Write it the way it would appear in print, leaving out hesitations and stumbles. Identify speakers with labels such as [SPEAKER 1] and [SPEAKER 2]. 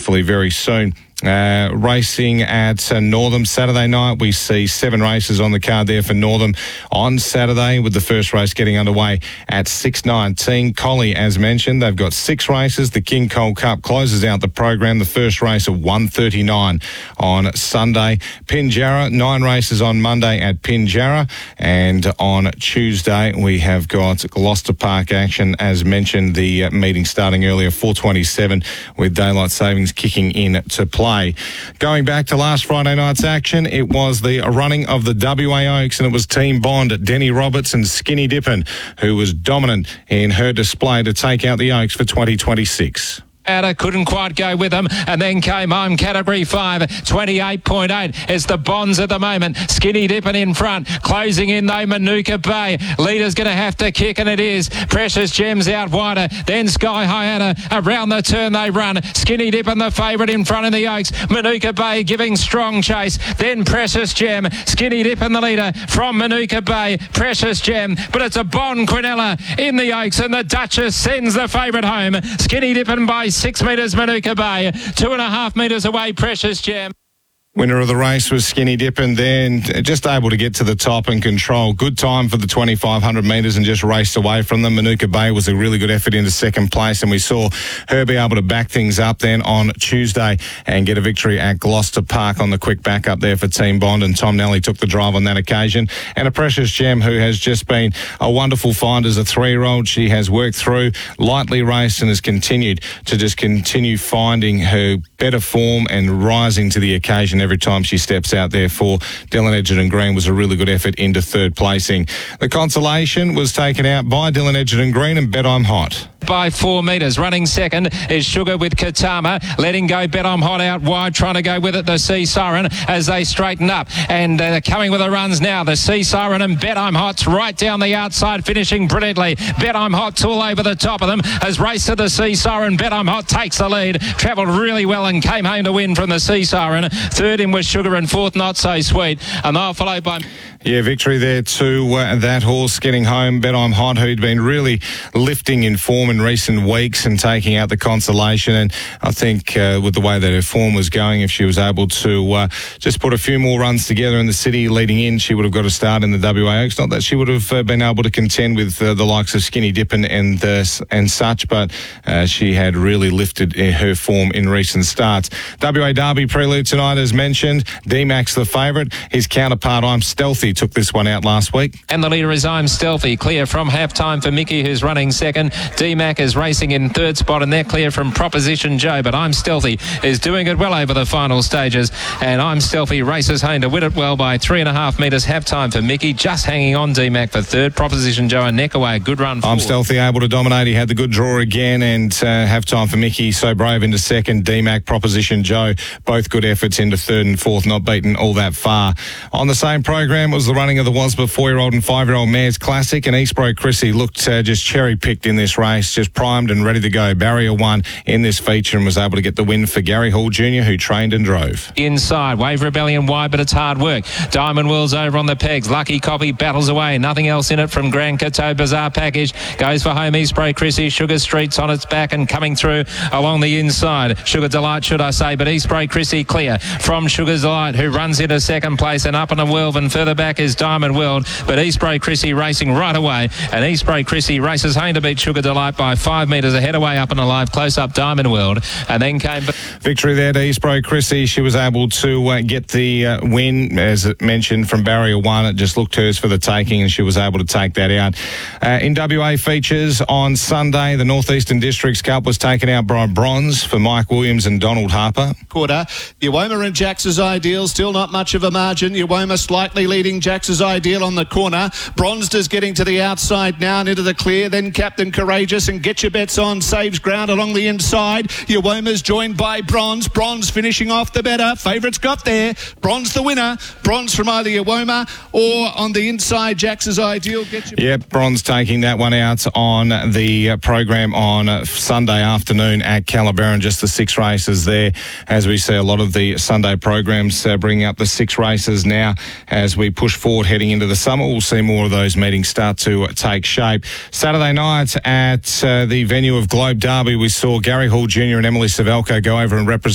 [SPEAKER 1] hopefully very soon. Racing at Northam Saturday night. We see 7 races on the card there for Northam on Saturday, with the first race getting underway at 6:19. Collie, as mentioned, they've got 6 races. The King Cole Cup closes out the program. The first race at 1:39 on Sunday. Pinjarra, 9 races on Monday at Pinjarra. And on Tuesday, we have got Gloucester Park action. As mentioned, the meeting starting earlier, 4:27, with daylight savings kicking in to play. Going back to last Friday night's action, it was the running of the WA Oaks, and it was Team Bond, Denny Roberts and Skinny Dippin, who was dominant in her display to take out the Oaks for 2026.
[SPEAKER 2] Couldn't quite go with them, and then came home Category 5, 28.8 is the Bonds at the moment. Skinny Dippin in front, closing in though Manuka Bay. Leader's going to have to kick, and it is Precious Gems out wider, then Sky Hyena. Around the turn they run. Skinny Dippin the favourite in front of the Oaks. Manuka Bay giving strong chase, then Precious Gem. Skinny Dippin the leader from Manuka Bay. Precious Gem, but it's a Bond Quinella in the Oaks, and the Duchess sends the favourite home. Skinny Dippin by 6 metres, Manuka Bay. 2.5 metres away, Precious Gem.
[SPEAKER 1] Winner of the race was Skinny Dippin, then just able to get to the top and control. Good time for the 2,500 metres and just raced away from them. Manuka Bay was a really good effort into second place, and we saw her be able to back things up then on Tuesday and get a victory at Gloucester Park on the quick backup there for Team Bond, and Tom Nelly took the drive on that occasion. And a Precious Gem who has just been a wonderful find as a 3-year-old. She has worked through, lightly raced, and has continued to just continue finding her better form and rising to the occasion every time she steps out there for Dylan Edgerton Green. Was a really good effort into third placing. The consolation was taken out by Dylan Edgerton Green and Bet I'm Hot.
[SPEAKER 2] By 4 metres. Running second is Sugar with Katama. Letting go Bet I'm Hot out wide, trying to go with it, the Sea Siren, as they straighten up. And coming with the runs now, the Sea Siren and Bet I'm Hot's right down the outside, finishing brilliantly. Bet I'm Hot's all over the top of them, has raced to the Sea Siren. Bet I'm Hot takes the lead, travelled really well and came home to win from the Sea Siren. Third in was Sugar, and fourth Not So Sweet. And they'll follow by...
[SPEAKER 1] Yeah, victory there to that horse getting home. Bet I'm Hot, who'd been really lifting in form in recent weeks and taking out the consolation. And I think with the way that her form was going, if she was able to just put a few more runs together in the city leading in, she would have got a start in the WA Oaks. Not that she would have been able to contend with the likes of Skinny Dippin and such, but she had really lifted her form in recent starts. WA Derby prelude tonight, as mentioned. D-Max the favourite. His counterpart, I'm Stealthy, took this one out last week.
[SPEAKER 2] And the leader is I'm Stealthy, clear from half-time for Mickey, who's running second. D-Mac is racing in third spot, and they're clear from Proposition Joe, but I'm Stealthy is doing it well over the final stages, and I'm Stealthy races home to win it well by 3.5 metres. Half-time for Mickey, just hanging on D-Mac for third. Proposition Joe and neck away, a good run forward.
[SPEAKER 1] I'm Stealthy able to dominate. He had the good draw again, and half-time for Mickey, So Brave into second. D-Mac, Proposition Joe, both good efforts into third and fourth, not beaten all that far. On the same program was the running of the Waspa 4-year-old and 5-year-old Mares Classic, and Eastbro Chrissy looked just cherry-picked in this race, just primed and ready to go. Barrier 1 in this feature and was able to get the win for Gary Hall Jr., who trained and drove.
[SPEAKER 2] Inside, Wave Rebellion wide, but it's hard work. Diamond World's over on the pegs. Lucky Copy battles away. Nothing else in it from Grand Coteau. Bazaar Package goes for home. Eastbro Chrissy. Sugar Street's on its back and coming through along the inside. Sugar Delight, should I say, but Eastbro Chrissy clear from Sugar Delight, who runs into second place, and up in a whirl, and further back is Diamond World, but Eastbro Chrissy racing right away, and Eastbro Chrissy races home to beat Sugar Delight by 5 metres ahead away up and alive, close up Diamond World, and then came...
[SPEAKER 1] Victory there to Eastbro Chrissy. She was able to get the win, as it mentioned, from Barrier 1. It just looked hers for the taking, and she was able to take that out. In WA features on Sunday, the Northeastern Districts Cup was taken out by bronze for Mike Williams and Donald Harper.
[SPEAKER 3] Quarter. Uwoma and Jax's Ideal, still not much of a margin. Uwoma slightly leading Jax's Ideal on the corner. Bronzed getting to the outside now and into the clear. Then Captain Courageous and Get Your Bets On saves ground along the inside. Uwoma's joined by Bronze. Bronze finishing off the better. Favourites got there. Bronze the winner. Bronze from either Uwoma or on the inside, Jax's Ideal.
[SPEAKER 1] Yep, Bronze taking that one out on the program on Sunday afternoon at Calabaran. Just the 6 races there, as we see a lot of the Sunday programs bringing up the 6 races now as we push forward heading into the summer. We'll see more of those meetings start to take shape. Saturday night at the venue of Globe Derby, we saw Gary Hall Jr. and Emily Savelko go over and represent